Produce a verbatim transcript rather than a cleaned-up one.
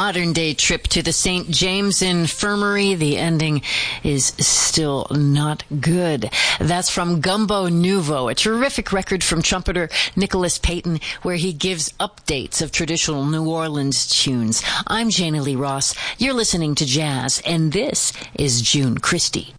modern day trip to the Saint James Infirmary. The ending is still not good. That's from Gumbo Nouveau, a terrific record from trumpeter Nicholas Payton, where he gives updates of traditional New Orleans tunes. I'm Jana Lee Ross. You're listening to Jazz, and this is June Christie.